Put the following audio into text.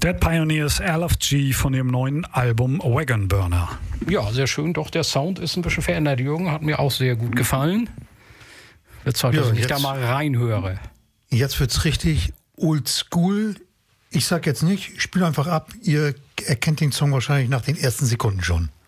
Dead Pioneers LFG von dem neuen Album Wagon Burner. Ja, sehr schön. Doch, der Sound ist ein bisschen verändert, Jürgen. Hat mir auch sehr gut gefallen. Wird Zeit, dass ich da mal reinhöre. Jetzt wird's richtig oldschool. Ich sag jetzt nicht, spiel einfach ab. Ihr erkennt den Song wahrscheinlich nach den ersten Sekunden schon.